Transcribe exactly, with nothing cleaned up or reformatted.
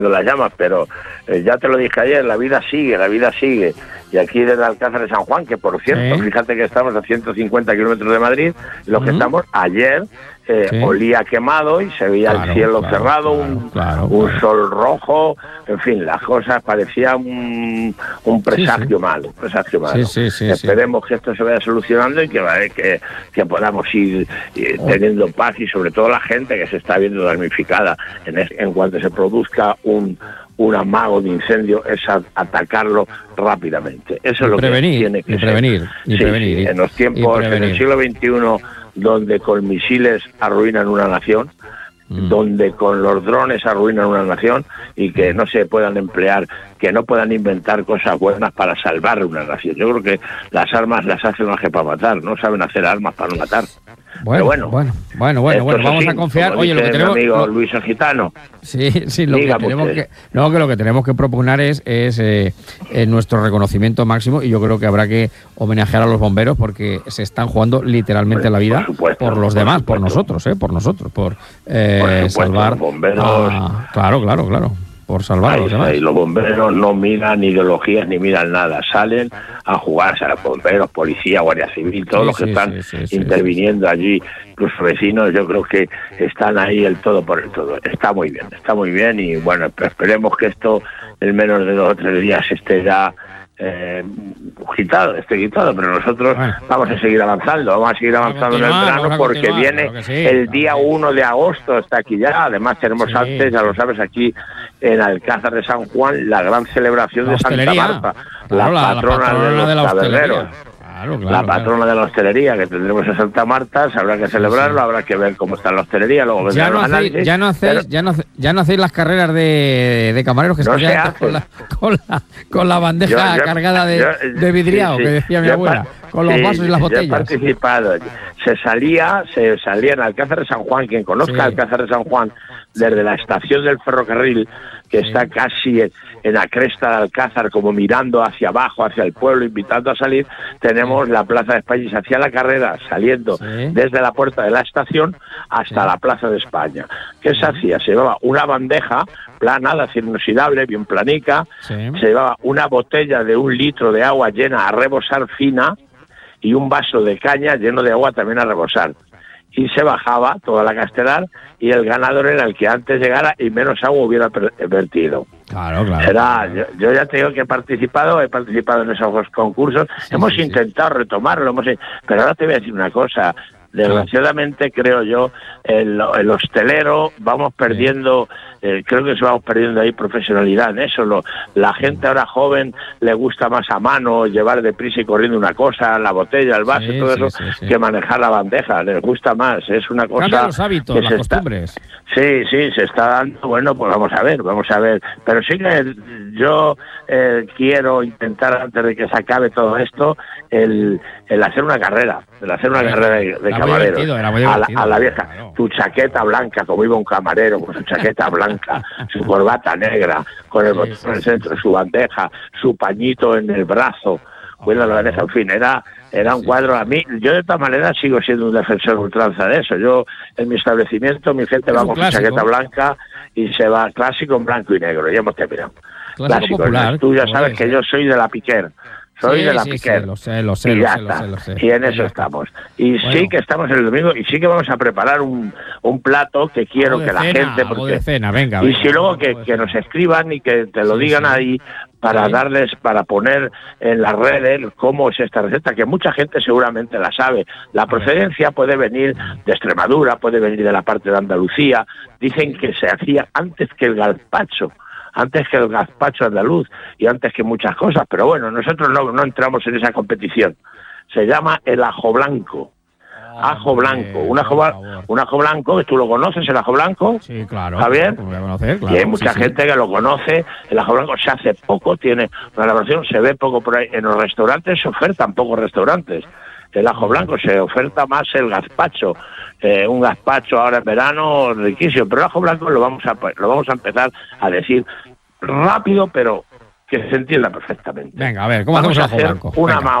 las llamas, pero eh, ya te lo dije ayer, la vida sigue, la vida sigue. Y aquí desde Alcázar de San Juan, que por cierto, sí. fíjate que estamos a ciento cincuenta kilómetros de Madrid, lo uh-huh. que estamos ayer eh, sí. olía quemado y se veía claro, el cielo claro, cerrado, claro, un, claro, un claro. sol rojo, en fin, las cosas parecían un, un presagio sí, sí. malo, un presagio malo. Sí, sí, sí, Esperemos sí. que esto se vaya solucionando y que, que, que podamos ir eh, teniendo paz, y sobre todo la gente que se está viendo damnificada en, es, en cuanto se produzca un un amago de incendio, es a, atacarlo rápidamente. Eso es lo prevenir, que tiene que y prevenir, ser. Y sí, prevenir, sí, en los tiempos, en el siglo veintiuno, donde con misiles arruinan una nación, mm. donde con los drones arruinan una nación, y que no se puedan emplear, que no puedan inventar cosas buenas para salvar una nación. Yo creo que las armas las hacen más que para matar, no saben hacer armas para no matar. Bueno, bueno, bueno, bueno, bueno, bueno vamos así, a confiar. Oye, lo que tenemos, mi amigo lo, Luis el Gitano. Sí, sí, lo que tenemos que, no, que lo que tenemos que proponer es, es eh, eh, nuestro reconocimiento máximo, y yo creo que habrá que homenajear a los bomberos porque se están jugando literalmente pues, la vida por, supuesto, por los por demás, supuesto. por nosotros, eh, por nosotros, por, eh, por supuesto, salvar. Bomberos. A, claro, claro, claro. Por salvar a los demás. Y los bomberos no miran ideologías ni miran nada, salen a jugarse a los bomberos, policía, guardia civil, todos sí, los que sí, están sí, sí, interviniendo sí, sí. allí, los vecinos, yo creo que están ahí el todo por el todo. Está muy bien, está muy bien, y bueno, esperemos que esto en menos de dos o tres días esté ya eh, quitado, esté quitado, pero nosotros bueno. vamos a seguir avanzando, vamos a seguir avanzando en el verano, porque viene claro sí, el día uno de agosto, está aquí ya. Además tenemos sí, antes, ya lo sabes, aquí en Alcázar de San Juan, la gran celebración la de Santa Marta, claro, la, patrona la patrona de los de la taberneros. Claro, claro, la patrona claro. de la hostelería, que tendremos en Santa Marta, habrá que celebrarlo, sí, sí. habrá que ver cómo está la hostelería, luego ya no, hacéis, ya, no hacéis, pero... ya, no, ya no hacéis las carreras de, de camareros que no se hacen con la, con, la, con la bandeja yo, yo, cargada de, yo, de vidriado, sí, sí. que decía mi yo abuela, con los sí, vasos y las botellas. Yo he participado, se salía, se salía en Alcázar de San Juan, quien conozca sí. Alcázar de San Juan, desde la estación del ferrocarril, que sí. está casi en, en la cresta de Alcázar, como mirando hacia abajo, hacia el pueblo, invitando a salir, tenemos sí. la Plaza de España, y se hacía la carrera saliendo sí. desde la puerta de la estación hasta sí. la Plaza de España. ¿Qué sí. se hacía? Se llevaba una bandeja plana, de acero inoxidable, bien planica, sí. se llevaba una botella de un litro de agua llena a rebosar fina, y un vaso de caña lleno de agua también a rebosar. Y se bajaba toda la castelar, y el ganador era el que antes llegara y menos agua hubiera vertido. Claro, claro. Era, yo, yo ya te digo que he participado, he participado en esos concursos, sí, hemos sí, intentado sí. retomarlo, hemos, pero ahora te voy a decir una cosa. Desgraciadamente, sí. creo yo, el, el hostelero, vamos perdiendo, sí. eh, creo que se vamos perdiendo ahí profesionalidad en eso. Lo, la gente ahora joven le gusta más a mano llevar deprisa y corriendo una cosa, la botella, el vaso, sí, todo sí, eso, sí, sí. que manejar la bandeja. Les gusta más, es una cosa... Cambian los hábitos, que las costumbres. Está, sí, sí, se está dando, bueno, pues vamos a ver, vamos a ver. Pero sí que yo eh, quiero intentar, antes de que se acabe todo esto, el, el hacer una carrera, el hacer una carrera de, de camarero, a la, a la vieja, claro. tu chaqueta blanca, como iba un camarero, con su chaqueta blanca, su corbata negra, con el sí, botón sí, en el centro, sí. su bandeja, su pañito en el brazo, cuida la bandeja, en fin, era, era un cuadro. A mí, yo de todas maneras sigo siendo un defensor ultranza de eso. Yo, en mi establecimiento, mi gente es va con su chaqueta blanca y se va clásico en blanco y negro, ya hemos terminado. Clásico, clásico popular, tú ya sabes que yo soy de la Piquer. Soy sí, de la sí, Piquer. Sí, lo sé, lo sé, y lo ya sé, está. Lo sé, lo sé. Y en eso estamos. Y bueno. sí que estamos el domingo, y sí que vamos a preparar un, un plato que quiero que la cena, gente... Porque, de cena, venga, y venga, si luego que, que nos escriban y que te lo sí, digan sí. ahí, para sí. darles, para poner en las redes cómo es esta receta, que mucha gente seguramente la sabe. La procedencia puede venir de Extremadura, puede venir de la parte de Andalucía. Dicen que se hacía antes que el gazpacho. antes que el gazpacho andaluz y antes que muchas cosas, pero bueno, nosotros no, no entramos en esa competición. Se llama el ajo blanco. Ajo blanco, un ajo, un ajo blanco, que tú lo conoces, el ajo blanco, sí, claro, Javier, claro, voy a conocer, claro, y hay mucha sí, gente sí. que lo conoce. El ajo blanco se hace poco, tiene una elaboración, se ve poco por ahí, en los restaurantes se ofertan pocos restaurantes. El ajo blanco se oferta más el gazpacho, eh, un gazpacho ahora en verano riquísimo, pero el ajo blanco lo vamos a lo vamos a empezar a decir rápido, pero que se entienda perfectamente. Venga, a ver, ¿cómo vamos hacemos a el ajo hacer blanco? Una Venga.